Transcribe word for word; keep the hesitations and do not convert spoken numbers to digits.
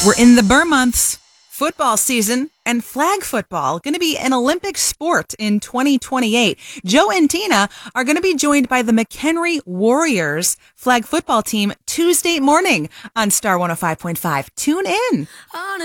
We're in the Burr months, football season, and flag football going to be an Olympic sport in twenty twenty-eight. Joe and Tina are going to be joined by the McHenry Warriors flag football team Tuesday morning on Star one oh five point five. Tune in.